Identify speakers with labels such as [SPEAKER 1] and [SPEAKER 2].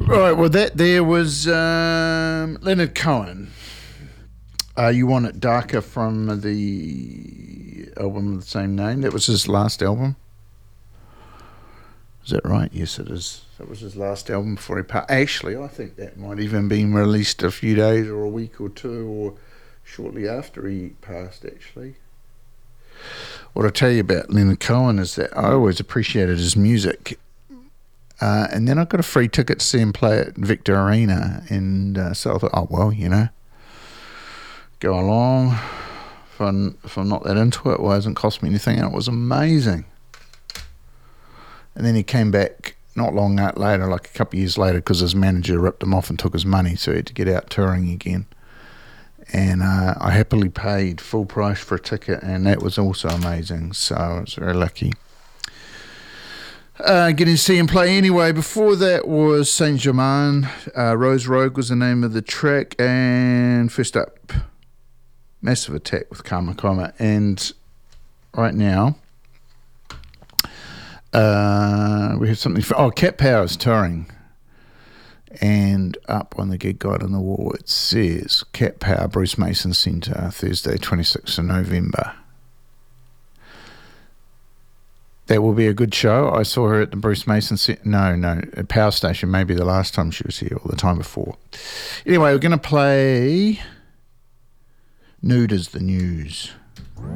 [SPEAKER 1] Right, well, that there was Leonard Cohen. You Want It Darker from the album of the same name. That was his last album. Is that right? Yes, it is. That was his last album before he passed. Actually, I think that might even been released a few days or a week or two or shortly after he passed, actually. What I tell you about Leonard Cohen is that I always appreciated his music. And then I got a free ticket to see him play at Victor Arena. And so I thought, oh, well, go along. If I'm not that into it, well, it hasn't cost me anything. And it was amazing. And then he came back not long later, like a couple of years later, because his manager ripped him off and took his money, so he had to get out touring again. And I happily paid full price for a ticket, and that was also amazing, so I was very lucky. Getting to see him play anyway. Before that was Saint Germain. Rose Rogue was the name of the track, and first up, Massive Attack with Karma Karma. And right now, we have something for Cat Power's touring, and up on the gig guide on the wall it says Cat Power, Bruce Mason Centre, Thursday 26th of November. That will be a good show. I saw her at the Bruce Mason at Power Station, maybe the last time she was here or the time before. Anyway, we're going to play Nude is the News.